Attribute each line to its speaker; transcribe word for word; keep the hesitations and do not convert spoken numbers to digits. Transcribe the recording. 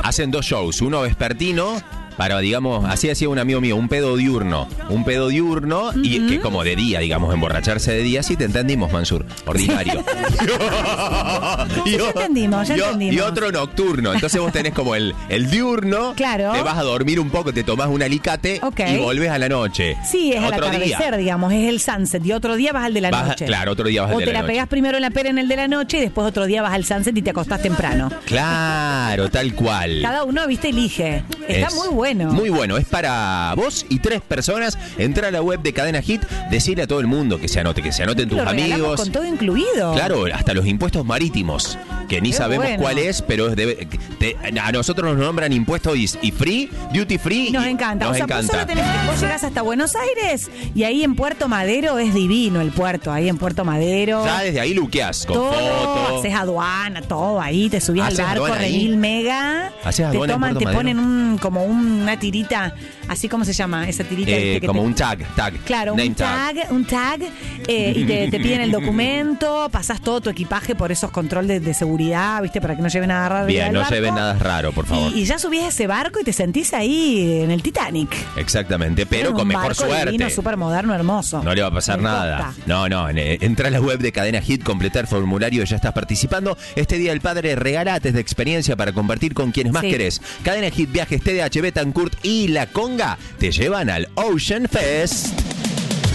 Speaker 1: hacen dos shows, uno vespertino, para, digamos, así hacía un amigo mío, un pedo diurno. Un pedo diurno, uh-huh. y que como de día, digamos, emborracharse de día. Sí, te entendimos, Mansur. Ordinario.
Speaker 2: y, ya entendimos, ya
Speaker 1: y,
Speaker 2: entendimos.
Speaker 1: Y otro nocturno. Entonces vos tenés como el, el diurno.
Speaker 2: Claro.
Speaker 1: Te vas a dormir un poco, te tomás un alicate, okay. y volvés a la noche.
Speaker 2: Sí, es
Speaker 1: otro
Speaker 2: al atardecer,
Speaker 1: día.
Speaker 2: digamos, es el sunset. Y otro día vas al de la
Speaker 1: vas,
Speaker 2: noche.
Speaker 1: Claro, otro día vas al de la noche.
Speaker 2: O te la pegás primero en la pera en el de la noche y después otro día vas al sunset y te acostás temprano.
Speaker 1: Claro, tal cual.
Speaker 2: Cada uno, viste, elige. Está
Speaker 1: es
Speaker 2: muy bueno.
Speaker 1: Muy bueno. Es para vos y tres personas. Entra a la web de Cadena Hit, decirle a todo el mundo que se anote, que se anoten tus
Speaker 2: lo
Speaker 1: amigos.
Speaker 2: Con todo incluido.
Speaker 1: Claro, hasta los impuestos marítimos, que ni Qué sabemos bueno. cuál es, pero es de, te, a nosotros nos nombran impuestos y, y free, duty free.
Speaker 2: Nos
Speaker 1: y
Speaker 2: encanta.
Speaker 1: Nos
Speaker 2: o sea,
Speaker 1: encanta.
Speaker 2: Vos, solo tenés, vos llegás hasta Buenos Aires y ahí en Puerto Madero es divino el puerto, ahí en Puerto Madero.
Speaker 1: Ya desde ahí luqueás con
Speaker 2: todo,
Speaker 1: fotos.
Speaker 2: Haces aduana, todo ahí, te subís al barco Renil Mega.
Speaker 1: Haces
Speaker 2: te toman, te
Speaker 1: Madero.
Speaker 2: ponen un, como una tirita, así como se llama esa tirita.
Speaker 1: Eh,
Speaker 2: que
Speaker 1: como
Speaker 2: te,
Speaker 1: un tag, tag.
Speaker 2: Claro,
Speaker 1: Name
Speaker 2: un tag, tag, un tag, eh, y te, te piden el documento, pasás todo tu equipaje por esos controles de, de seguridad, ¿viste? Para que no lleven nada raro.
Speaker 1: Bien, no
Speaker 2: barco.
Speaker 1: lleven nada raro, por favor.
Speaker 2: Y, y ya subís a ese barco y te sentís ahí en el Titanic.
Speaker 1: Exactamente, pero con mejor suerte.
Speaker 2: Divino, súper moderno, hermoso.
Speaker 1: No le va a pasar nada. No, no, entra a la web de Cadena Hit, completar el formulario y ya estás participando. Este Día del Padre regalates de experiencia para compartir con quienes más sí. querés. Cadena Hit, Viajes, T D H, Betancourt y La Conga te llevan al Ocean Fest.